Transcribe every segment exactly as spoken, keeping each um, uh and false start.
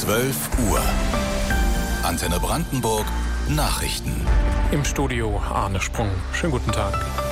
zwölf Uhr. Antenne Brandenburg Nachrichten. Im Studio Arne Sprung. Schönen guten Tag.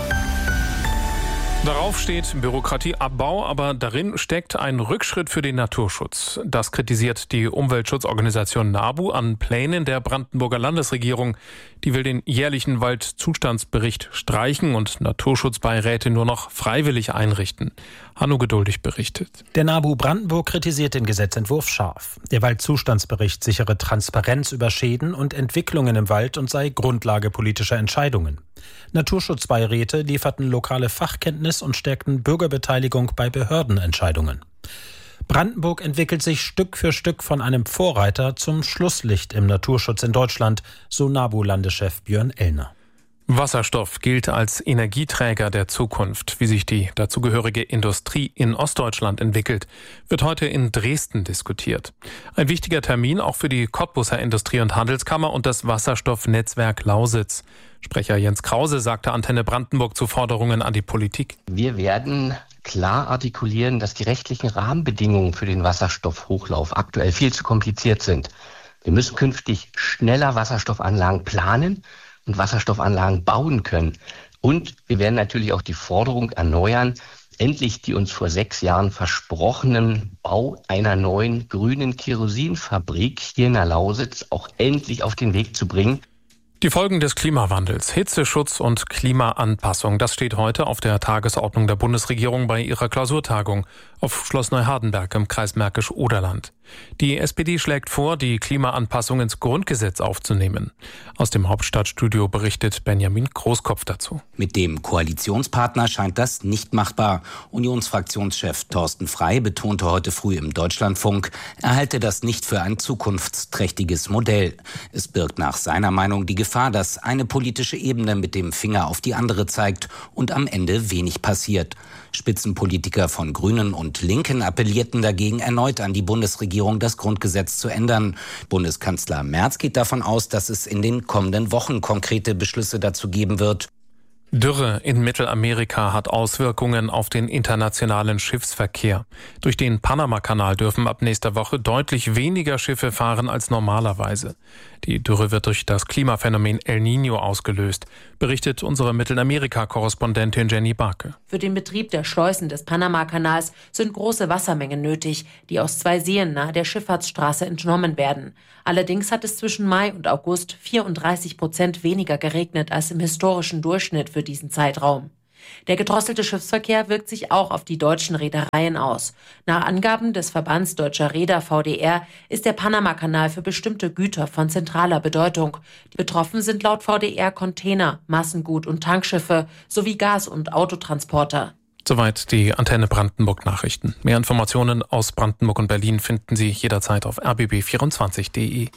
Darauf steht Bürokratieabbau, aber darin steckt ein Rückschritt für den Naturschutz. Das kritisiert die Umweltschutzorganisation NABU an Plänen der Brandenburger Landesregierung. Die will den jährlichen Waldzustandsbericht streichen und Naturschutzbeiräte nur noch freiwillig einrichten. Hanno Geduldig berichtet. Der NABU Brandenburg kritisiert den Gesetzentwurf scharf. Der Waldzustandsbericht sichere Transparenz über Schäden und Entwicklungen im Wald und sei Grundlage politischer Entscheidungen. Naturschutzbeiräte lieferten lokale Fachkenntnis und stärkten Bürgerbeteiligung bei Behördenentscheidungen. Brandenburg entwickelt sich Stück für Stück von einem Vorreiter zum Schlusslicht im Naturschutz in Deutschland, so NABU-Landeschef Björn Ellner. Wasserstoff gilt als Energieträger der Zukunft. Wie sich die dazugehörige Industrie in Ostdeutschland entwickelt, wird heute in Dresden diskutiert. Ein wichtiger Termin auch für die Cottbuser Industrie- und Handelskammer und das Wasserstoffnetzwerk Lausitz. Sprecher Jens Krause sagte Antenne Brandenburg zu Forderungen an die Politik. Wir werden klar artikulieren, dass die rechtlichen Rahmenbedingungen für den Wasserstoffhochlauf aktuell viel zu kompliziert sind. Wir müssen künftig schneller Wasserstoffanlagen planen und Wasserstoffanlagen bauen können. Und wir werden natürlich auch die Forderung erneuern, endlich die uns vor sechs Jahren versprochenen Bau einer neuen grünen Kerosinfabrik hier in der Lausitz auch endlich auf den Weg zu bringen. Die Folgen des Klimawandels, Hitzeschutz und Klimaanpassung, das steht heute auf der Tagesordnung der Bundesregierung bei ihrer Klausurtagung auf Schloss Neuhardenberg im Kreis Märkisch-Oderland. Die S P D schlägt vor, die Klimaanpassung ins Grundgesetz aufzunehmen. Aus dem Hauptstadtstudio berichtet Benjamin Großkopf dazu. Mit dem Koalitionspartner scheint das nicht machbar. Unionsfraktionschef Thorsten Frey betonte heute früh im Deutschlandfunk, er halte das nicht für ein zukunftsträchtiges Modell. Es birgt nach seiner Meinung die Gefahr, dass eine politische Ebene mit dem Finger auf die andere zeigt und am Ende wenig passiert. Spitzenpolitiker von Grünen und Linken appellierten dagegen erneut an die Bundesregierung, das Grundgesetz zu ändern. Bundeskanzler Merz geht davon aus, dass es in den kommenden Wochen konkrete Beschlüsse dazu geben wird. Dürre in Mittelamerika hat Auswirkungen auf den internationalen Schiffsverkehr. Durch den Panamakanal dürfen ab nächster Woche deutlich weniger Schiffe fahren als normalerweise. Die Dürre wird durch das Klimaphänomen El Niño ausgelöst, berichtet unsere Mittelamerika-Korrespondentin Jenny Barke. Für den Betrieb der Schleusen des Panamakanals sind große Wassermengen nötig, die aus zwei Seen nahe der Schifffahrtsstraße entnommen werden. Allerdings hat es zwischen Mai und August vierunddreißig Prozent weniger geregnet als im historischen Durchschnitt für diesen Zeitraum. Der gedrosselte Schiffsverkehr wirkt sich auch auf die deutschen Reedereien aus. Nach Angaben des Verbands Deutscher Reeder V D R ist der Panamakanal für bestimmte Güter von zentraler Bedeutung. Betroffen sind laut V D R Container, Massengut- und Tankschiffe sowie Gas- und Autotransporter. Soweit die Antenne Brandenburg Nachrichten. Mehr Informationen aus Brandenburg und Berlin finden Sie jederzeit auf r b b vierundzwanzig punkt d e.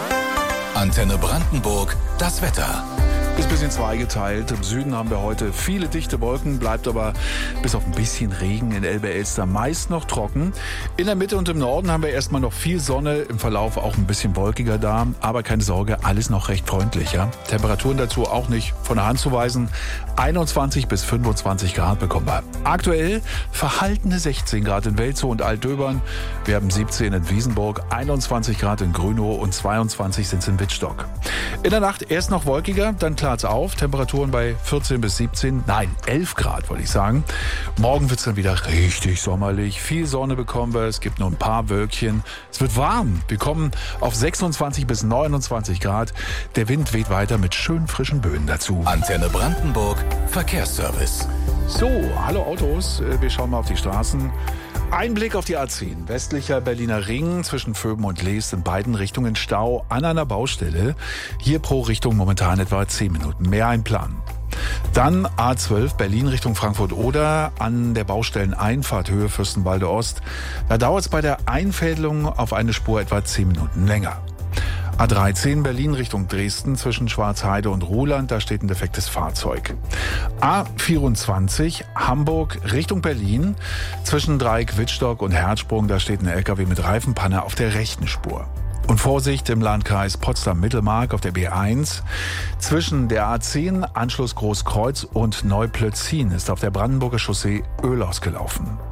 Antenne Brandenburg, das Wetter. Ist ein bisschen zweigeteilt. Im Süden haben wir heute viele dichte Wolken, bleibt aber bis auf ein bisschen Regen in Elbe-Elster meist noch trocken. In der Mitte und im Norden haben wir erstmal noch viel Sonne, im Verlauf auch ein bisschen wolkiger da. Aber keine Sorge, alles noch recht freundlich. Ja? Temperaturen dazu auch nicht von der Hand zu weisen. einundzwanzig bis fünfundzwanzig Grad bekommen wir. Aktuell verhaltene sechzehn Grad in Welzow und Altdöbern. Wir haben siebzehn in Wiesenburg, einundzwanzig Grad in Grünow und zweiundzwanzig sind es in Wittstock. In der Nacht erst noch wolkiger, dann klart's auf. Temperaturen bei vierzehn bis siebzehn, nein, elf Grad wollte ich sagen. Morgen wird's dann wieder richtig sommerlich. Viel Sonne bekommen wir, es gibt nur ein paar Wölkchen. Es wird warm. Wir kommen auf sechsundzwanzig bis neunundzwanzig Grad. Der Wind weht weiter mit schön frischen Böen dazu. Antenne Brandenburg, Verkehrsservice. So, hallo Autos, wir schauen mal auf die Straßen. Ein Blick auf die A zehn, westlicher Berliner Ring zwischen Vöben und Leest in beiden Richtungen Stau an einer Baustelle. Hier pro Richtung momentan etwa zehn Minuten mehr einplanen. Dann A zwölf Berlin Richtung Frankfurt-Oder an der Baustelleneinfahrt Höhe Fürstenwalde Ost. Da dauert es bei der Einfädelung auf eine Spur etwa zehn Minuten länger. A dreizehn Berlin Richtung Dresden zwischen Schwarzheide und Ruhland, da steht ein defektes Fahrzeug. A vierundzwanzig Hamburg Richtung Berlin zwischen Dreieck Wittstock und Herzsprung, da steht ein L K W mit Reifenpanne auf der rechten Spur. Und Vorsicht im Landkreis Potsdam-Mittelmark auf der B eins. Zwischen der A zehn, Anschluss Großkreuz und Neuplötzin ist auf der Brandenburger Chaussee Öl ausgelaufen.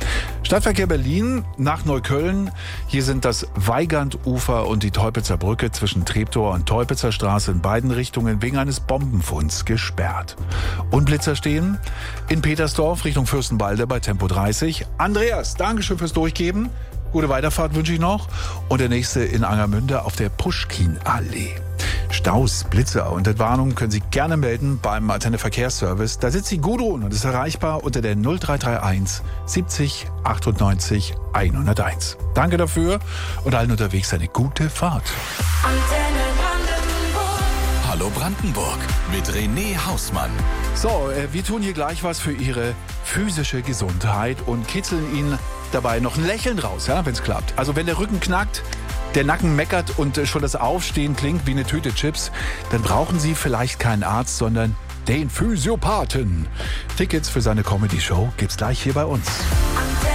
Stadtverkehr Berlin nach Neukölln. Hier sind das Weigandufer und die Teupitzer Brücke zwischen Treptower und Teupitzer Straße in beiden Richtungen wegen eines Bombenfunds gesperrt. Und Blitzer stehen in Petersdorf Richtung Fürstenwalde bei Tempo dreißig. Andreas, Dankeschön fürs Durchgeben. Gute Weiterfahrt wünsche ich noch. Und der nächste in Angermünde auf der Puschkin-Allee. Staus, Blitzer und Entwarnungen können Sie gerne melden beim Antenne Verkehrsservice. Da sitzt die Gudrun und ist erreichbar unter der null drei drei eins siebzig achtundneunzig hunderteins. Danke dafür und allen unterwegs eine gute Fahrt. Antenne Brandenburg. Hallo Brandenburg mit René Hausmann. So, wir tun hier gleich was für Ihre physische Gesundheit und kitzeln Ihnen dabei noch ein Lächeln raus, ja, wenn es klappt. Also wenn der Rücken knackt, der Nacken meckert und schon das Aufstehen klingt wie eine Tüte Chips, dann brauchen Sie vielleicht keinen Arzt, sondern den Physiopathen. Tickets für seine Comedy-Show gibt's gleich hier bei uns.